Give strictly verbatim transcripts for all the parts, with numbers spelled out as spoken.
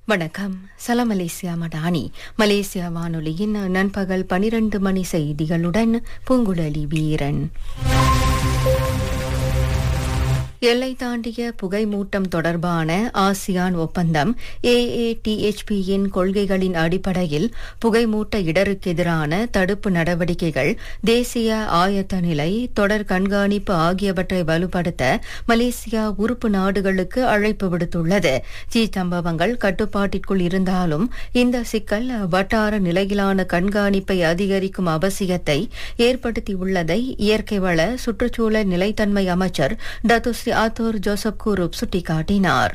வணக்கம். சலாம் Malaysia Madani. Malaysia வானொலியின் நண்பகல் பனிரண்டு மணி செய்திகளுடன் பூங்குழலி வீரன். எல்லை தாண்டிய புகைமூட்டம் தொடர்பான ஆசியான் ஒப்பந்தம் ஏ ஏ டி எச் பியின் கொள்கைகளின் அடிப்படையில் புகைமூட்ட இடருக்கு எதிரான தடுப்பு நடவடிக்கைகள், தேசிய ஆயத்த நிலை, தொடர் கண்காணிப்பு ஆகியவற்றை வலுப்படுத்த மலேசியா உறுப்பு நாடுகளுக்கு அழைப்பு விடுத்துள்ளது. தீ சம்பவங்கள் கட்டுப்பாட்டிற்குள் இருந்தாலும் இந்த சிக்கல் வட்டார நிலையிலான கண்காணிப்பை அதிகரிக்கும் அவசியத்தை ஏற்படுத்தியுள்ளதை இயற்கை வள சுற்றுச்சூழல் நிலைத்தன்மை அமைச்சர் டத்துஸ்ரீ ஆத்தோர் ஜோசப் கூரூப் சுட்டிக்காட்டினார்.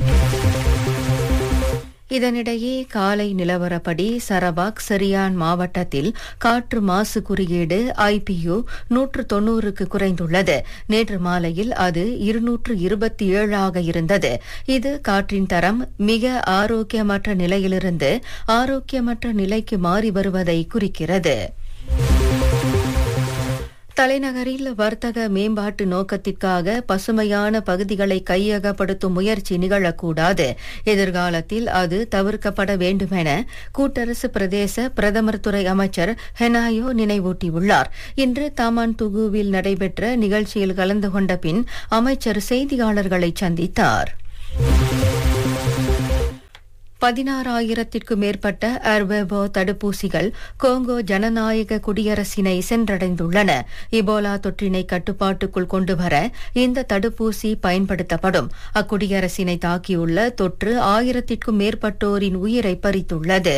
இதனிடையே காலை நிலவரப்படி சரவாக் சரியான் மாவட்டத்தில் காற்று மாசு குறியீடு ஐ பி யு நூற்று தொன்னூறுக்கு குறைந்துள்ளது. நேற்று மாலையில் அது இருநூற்று இருபத்தி ஏழாக இருந்தது. இது காற்றின் தரம் மிக ஆரோக்கியமற்ற நிலையிலிருந்து ஆரோக்கியமற்ற நிலைக்கு மாறி வருவதை குறிக்கிறது. தலைநகரில் வர்த்தக மேம்பாட்டு நோக்கத்திற்காக பசுமையான பகுதிகளை கையகப்படுத்தும் முயற்சி நிகழக்கூடாது. எதிர்காலத்தில் அது தவிர்க்கப்பட வேண்டுமென கூட்டரசு பிரதேச பிரதமர் துறை அமைச்சர் ஹெனாயோ நினைவூட்டியுள்ளார். இன்று தாமான் துகுவில் நடைபெற்ற நிகழ்ச்சியில் கலந்து கொண்ட பின் அமைச்சர் செய்தியாளர்களை சந்தித்தார். பதினாறாயிரத்திற்கும் மேற்பட்ட அர்வெபோ தடுப்பூசிகள் கோங்கோ ஜனநாயக குடியரசினை சென்றடைந்துள்ளன. இபோலா தொற்றினை கட்டுப்பாட்டுக்குள் கொண்டுவர இந்த தடுப்பூசி பயன்படுத்தப்படும். அக்குடியரசினை தாக்கியுள்ள தொற்று ஆயிரத்திற்கும் மேற்பட்டோரின் உயிரை பறித்துள்ளது.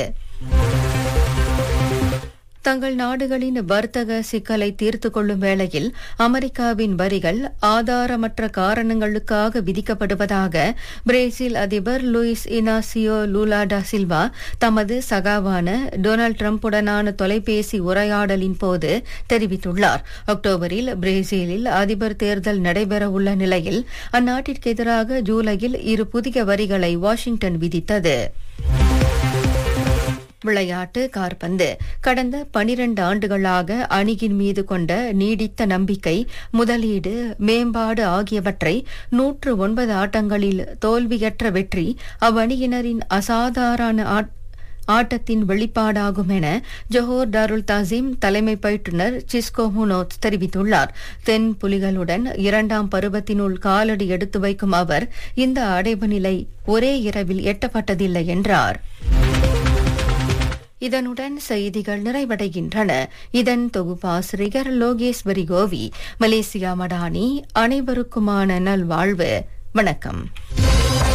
தங்கள் நாடுகளின் வர்த்தக சிக்கலை தீர்த்துக் கொள்ளும் வேளையில் அமெரிக்காவின் வரிகள் ஆதாரமற்ற காரணங்களுக்காக விதிக்கப்படுவதாக பிரேசில் அதிபர் லூயிஸ் இனாசியோ லூலா டா சில்வா தமது சகாவான டொனால்டு டிரம்புடனான தொலைபேசி உரையாடலின் போது தெரிவித்துள்ளார். அக்டோபரில் பிரேசிலில் அதிபர் தேர்தல் நடைபெறவுள்ள நிலையில் அந்நாட்டிற்கு எதிராக ஜூலையில் இரு புதிய வரிகளை வாஷிங்டன் விதித்தது. விளையாட்டு காற்பந்து. கடந்த பனிரண்டு ஆண்டுகளாக அணியின் மீது கொண்ட நீடித்த நம்பிக்கை, முதலீடு, மேம்பாடு ஆகியவற்றை நூற்று ஒன்பது ஆட்டங்களில் தோல்வியற்ற வெற்றி அவ்வணியினரின் அசாதாரண ஆட்டத்தின் வெளிப்பாடாகும் என ஜொஹோர் டாருல் தாசிம் தலைமை பயிற்றுநர் சிஸ்கோ முனோத் தெரிவித்துள்ளார். தென் புலிகளுடன் இரண்டாம் பருவத்தினுள் காலடி எடுத்து வைக்கும் அவர் இந்த அடைவு நிலை ஒரே இரவில் எட்டப்பட்டதில்லை என்றார். இதனுடன் செய்திகள் நிறைவடைகின்றன. இதன் தொகுப்பாசிரியர் லோகேஸ்வரி கோவி. மலேசியா மடானி. அனைவருக்குமான நல்வாழ்வு. வணக்கம்.